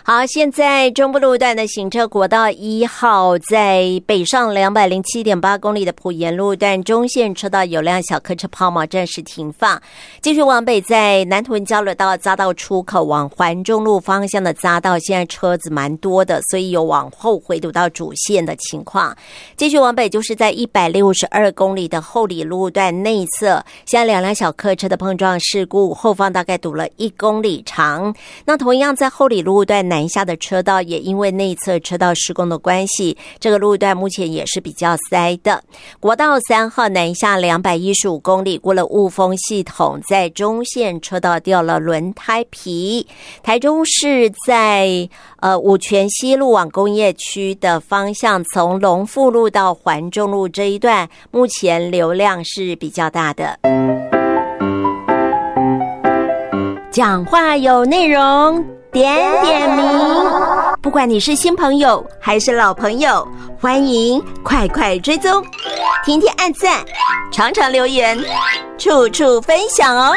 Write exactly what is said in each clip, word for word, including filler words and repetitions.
好，现在中部路段的行车国道一号在北上 两百零七点八 公里的埔盐路段中线车道有辆小客车抛锚，暂时停放。继续往北，在南屯交流道匝道出口往环中路方向的匝道，现在车子蛮多的，所以有往后回堵到主线的情况。继续往北，就是在一百六十二公里的后里路段内侧，现在两辆小客车的碰撞事故，后方大概堵了一公里长。那同样在后里路段南下的车道，也因为内侧车道施工的关系，这个路段目前也是比较塞的。国道三号南下两百一十五公里，过了雾峰系统，在中线车道掉了轮胎皮。台中市在呃五权西路往工业区的方向，从龙富路到环中路这一段，目前流量是比较大的。讲话有内容，点点名。不管你是新朋友还是老朋友，欢迎快快追踪，天天按赞，常常留言，处处分享哦。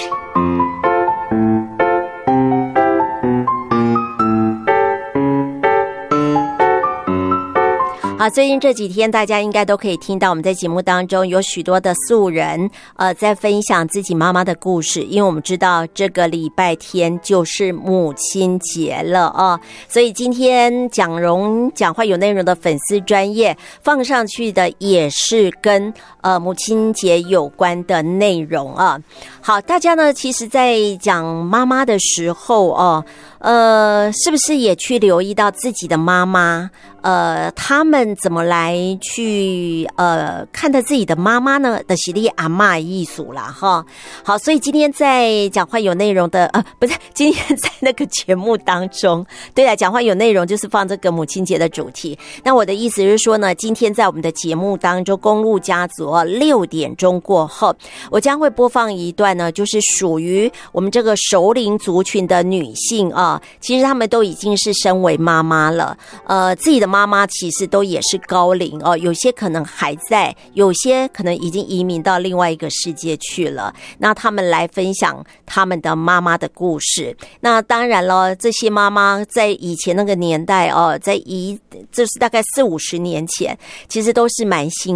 好，最近这几天大家应该都可以听到我们在节目当中有许多的素人呃，在分享自己妈妈的故事，因为我们知道这个礼拜天就是母亲节了啊，所以今天蒋蓉讲话有内容的粉丝专页放上去的也是跟呃母亲节有关的内容啊。好，大家呢其实在讲妈妈的时候哦，呃，是不是也去留意到自己的妈妈呃，他们怎么来去呃看待自己的妈妈呢？的是你阿嬷的意思啦哈。好，所以今天在讲话有内容的呃，不是今天在那个节目当中，对啊，讲话有内容就是放这个母亲节的主题。那我的意思是说呢，今天在我们的节目当中，公路家族六点钟过后，我将会播放一段呢，就是属于我们这个熟龄族群的女性啊，其实她们都已经是身为妈妈了，呃，自己的妈妈其实都也是高龄哦，有些可能还在，有些可能已经移民到另外一个世界去了。那他们来分享他们的妈妈的故事。那当然了，这些妈妈在以前那个年代哦，在移就是大概四五十年前，其实都是蛮辛